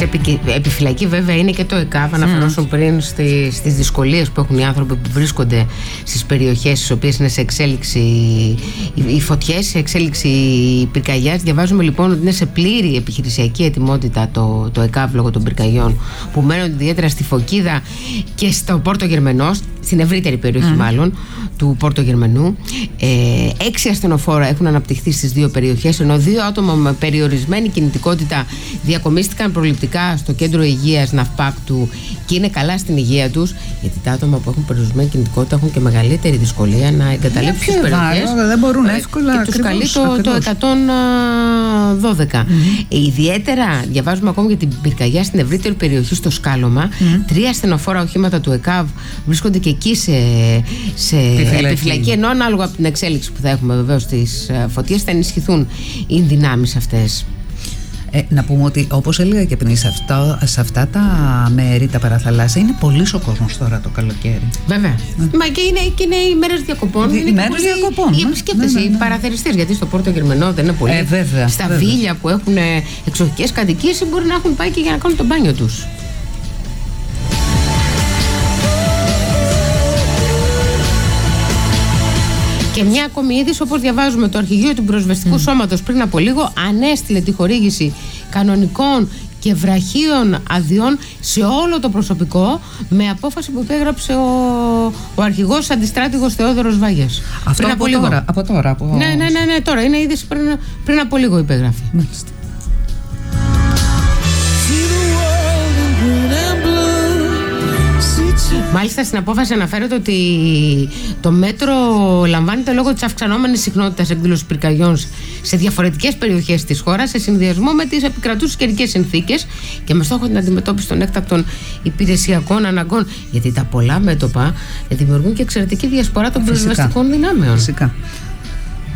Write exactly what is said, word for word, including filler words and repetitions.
Σε επι, επιφυλακή βέβαια είναι και το ΕΚΑΒ. Αναφερόσουν mm. πριν στη, στις δυσκολίες που έχουν οι άνθρωποι που βρίσκονται στις περιοχές στις οποίες είναι σε εξέλιξη οι φωτιές, σε εξέλιξη πυρκαγιάς. Διαβάζουμε λοιπόν ότι είναι σε πλήρη επιχειρησιακή ετοιμότητα το, το ΕΚΑΒ λόγω των πυρκαγιών που μένουν ιδιαίτερα στη Φωκίδα και στο Πόρτο Γερμενός, στην ευρύτερη περιοχή mm. μάλλον του Πόρτο Γερμενού. Ε, έξι ασθενοφόρα έχουν αναπτυχθεί στις δύο περιοχές, ενώ δύο άτομα με περιορισμένη κινητικότητα διακομίστηκαν προληπτικά στο κέντρο υγείας Ναυπάκτου και είναι καλά στην υγεία τους, γιατί τα άτομα που έχουν περιορισμένη κινητικότητα έχουν και μεγαλύτερη δυσκολία να εγκαταλείψουν τις περιοχές. Δεν μπορούν εύκολα. Και τους καλεί το, το εκατόν δώδεκα. Mm-hmm. Ιδιαίτερα διαβάζουμε ακόμα για την πυρκαγιά στην ευρύτερη περιοχή στο Σκάλωμα. Mm-hmm. Τρία ασθενοφόρα οχήματα του ΕΚΑΒ βρίσκονται και εκεί σε, σε επιφυλακή, ενώ ανάλογα από την εξέλιξη που θα έχουμε βεβαίως στις φωτιές θα ενισχυθούν οι δυνάμεις αυτές. Ε, να πούμε ότι όπως έλεγα και πριν, σε αυτά, σε αυτά τα μέρη, τα παραθαλάσσια, είναι πολύς ο κόσμος τώρα το καλοκαίρι. Βέβαια. Mm. Μα και είναι, και είναι οι μέρες διακοπών. Οι μέρες διακοπών. Οι επισκέπτες, ναι, ναι, ναι. οι παραθεριστές. Γιατί στο Πόρτο Γερμενό δεν είναι πολύ. Ε, βέβαια, Στα βέβαια. βίλια που έχουν εξοχικές κατοικίες μπορεί να έχουν πάει και για να κάνουν το μπάνιο τους. Και μια ακόμη είδηση, όπως διαβάζουμε, το Αρχηγείο του Πυροσβεστικού mm. Σώματος πριν από λίγο ανέστειλε τη χορήγηση κανονικών και βραχίων αδειών σε όλο το προσωπικό με απόφαση που υπέγραψε ο, ο αρχηγός αντιστράτηγος Θεόδωρος Βάγιας. Αυτό πριν από, από τώρα, λίγο. από τώρα. Από... Ναι, ναι, ναι, ναι, τώρα είναι είδηση πριν, πριν από λίγο υπέγραφε. Μάλιστα. Μάλιστα στην απόφαση αναφέρεται ότι το μέτρο λαμβάνεται λόγω της αυξανόμενης συχνότητας εκδήλωσης πυρκαγιών σε διαφορετικές περιοχές της χώρας σε συνδυασμό με τις επικρατούσες καιρικές συνθήκες και με στόχο την αντιμετώπιση των έκτακτων υπηρεσιακών αναγκών. Γιατί τα πολλά μέτωπα δημιουργούν και εξαιρετική διασπορά των πυροσβεστικών δυνάμεων. Φυσικά.